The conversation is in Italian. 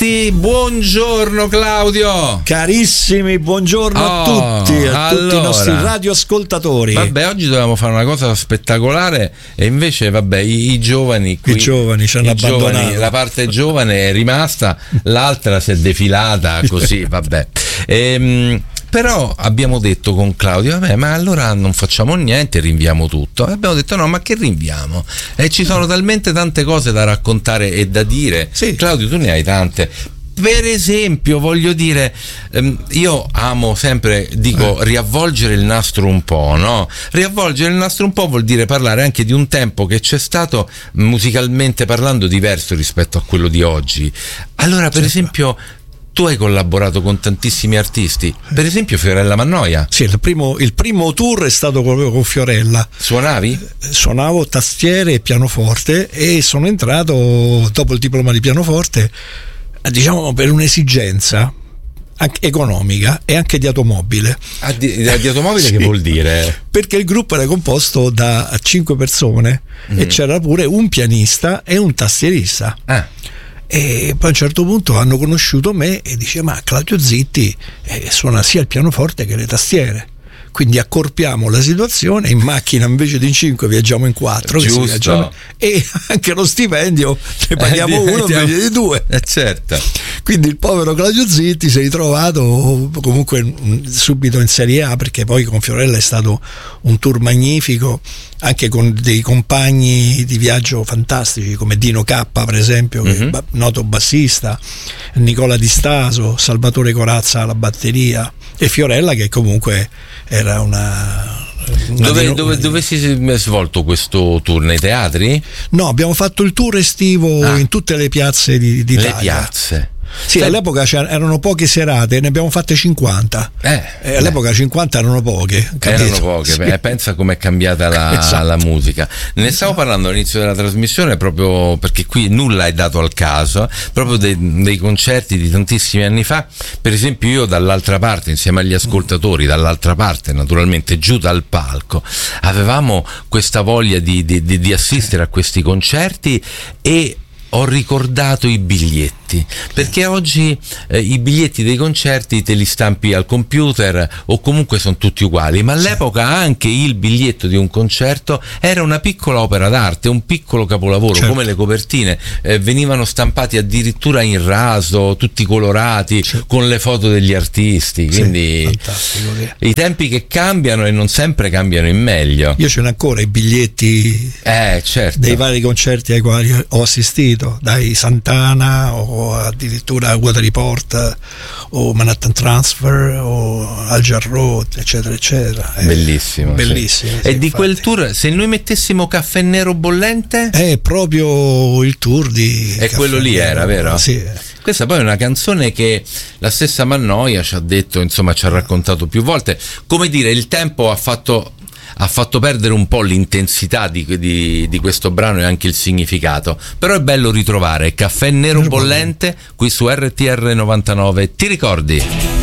tutti, buongiorno Claudio. Carissimi, buongiorno a tutti, tutti i nostri radioascoltatori. Vabbè, oggi dovevamo fare una cosa spettacolare e invece vabbè, i giovani qui, i giovani ci hanno abbandonato. La parte giovane è rimasta, l'altra si è defilata così, vabbè. Però abbiamo detto con Claudio, vabbè, ma allora non facciamo niente, rinviamo tutto. E abbiamo detto no, ma che rinviamo? Ci sono talmente tante cose da raccontare e da dire. Sì. Claudio, tu ne hai tante. Per esempio, voglio dire, io amo sempre, dico, riavvolgere il nastro un po', no? Riavvolgere il nastro un po' vuol dire parlare anche di un tempo che c'è stato, musicalmente parlando, diverso rispetto a quello di oggi. Allora, per esempio, tu hai collaborato con tantissimi artisti, per esempio Fiorella Mannoia. Sì, il primo tour è stato proprio con Fiorella. Suonavi? Suonavo tastiere e pianoforte e sono entrato dopo il diploma di pianoforte, diciamo, per un'esigenza anche economica e anche di automobile. Di automobile? Sì. Che vuol dire? Perché il gruppo era composto da 5 persone e c'era pure un pianista e un tastierista. E poi a un certo punto hanno conosciuto me e dice: ma Claudio Zitti suona sia il pianoforte che le tastiere, quindi accorpiamo la situazione, in macchina invece di in 5 viaggiamo in 4. Giusto. E anche lo stipendio ne paghiamo uno invece di 2. Certo. Quindi il povero Claudio Zitti si è ritrovato comunque subito in Serie A, perché poi con Fiorella è stato un tour magnifico, anche con dei compagni di viaggio fantastici come Dino K, per esempio, che è noto bassista, Nicola Di Staso, Salvatore Corazza alla batteria e Fiorella, che comunque era una Dove si è svolto questo tour? Nei teatri? No, abbiamo fatto il tour estivo in tutte le piazze d'Italia. Le piazze? Sì, all'epoca erano poche serate, ne abbiamo fatte 50. All'epoca 50 erano poche. Capito? Erano poche, sì. Pensa com'è cambiata la musica. Ne stavo parlando all'inizio della trasmissione, proprio perché qui nulla è dato al caso, proprio dei concerti di tantissimi anni fa. Per esempio io dall'altra parte, insieme agli ascoltatori, dall'altra parte naturalmente giù dal palco, avevamo questa voglia di assistere a questi concerti e ho ricordato i biglietti, perché oggi i biglietti dei concerti te li stampi al computer o comunque sono tutti uguali, ma all'epoca anche il biglietto di un concerto era una piccola opera d'arte, un piccolo capolavoro. Certo. Come le copertine venivano stampati addirittura in raso, tutti colorati, certo, con le foto degli artisti, quindi fantastico, sì. I tempi che cambiano e non sempre cambiano in meglio. Io ce n'ho ancora i biglietti certo, dei vari concerti ai quali ho assistito, dai Santana o addirittura Water Report o Manhattan Transfer o Al Jarreau, eccetera eccetera. Bellissimo, bellissimo. Sì. E di quel tour, se noi mettessimo Caffè Nero Bollente? È proprio il tour di Caffè quello lì Nero, era, vero? Sì. Questa poi è una canzone che la stessa Mannoia ci ha detto, insomma ci ha raccontato più volte, come dire, il tempo ha fatto perdere un po' l'intensità di questo brano e anche il significato, però è bello ritrovare Caffè Nero Bollente qui su RTR 99. Ti ricordi?